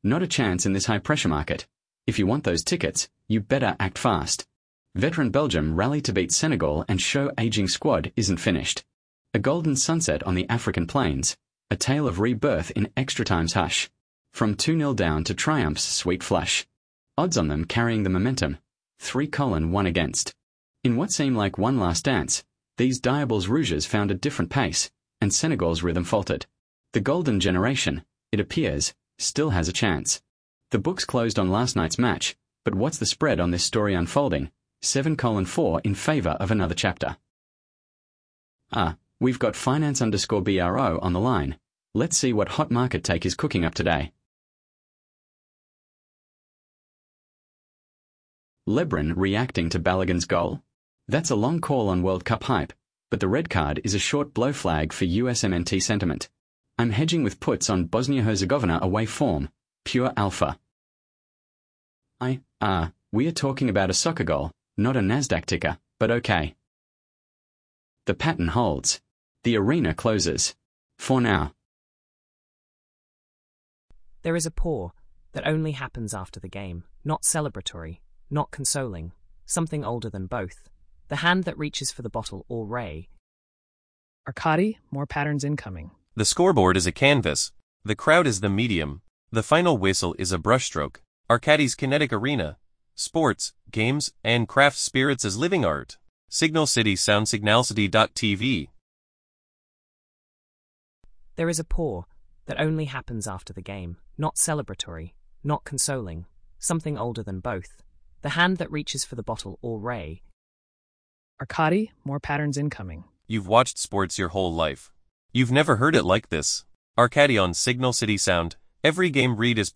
Not a chance in this high-pressure market. If you want those tickets, you better act fast. Veteran Belgium rally to beat Senegal and show aging squad isn't finished. A golden sunset on the African plains. A tale of rebirth in extra time's hush. From 2-0 down to triumph's sweet flush. Odds on them carrying the momentum. 3:1 against. In what seemed like one last dance, these Diables Rouges found a different pace, and Senegal's rhythm faltered. The golden generation, it appears, still has a chance. The books closed on last night's match, but what's the spread on this story unfolding? 7:4 in favour of another chapter. We've got finance_BRO on the line. Let's see what hot market take is cooking up today. Lebrun reacting to Balogun's goal? That's a long call on World Cup hype, but the red card is a short blow flag for USMNT sentiment. I'm hedging with puts on Bosnia-Herzegovina away form, pure alpha. We are talking about a soccer goal, not a Nasdaq ticker, but okay. The pattern holds. The arena closes. For now. There is a pour that only happens after the game, not celebratory, not consoling, something older than both. The hand that reaches for the bottle or ray. Arcadi, more patterns incoming. The scoreboard is a canvas. The crowd is the medium. The final whistle is a brushstroke. Arcadi's kinetic arena. Sports, games, and craft spirits as living art. Signal City Sound Signalcity.tv. There is a pour that only happens after the game, not celebratory, not consoling, something older than both. The hand that reaches for the bottle or ray. Arcadi, more patterns incoming. You've watched sports your whole life. You've never heard it like this. Arcadi on Signal City Sound. Every game read is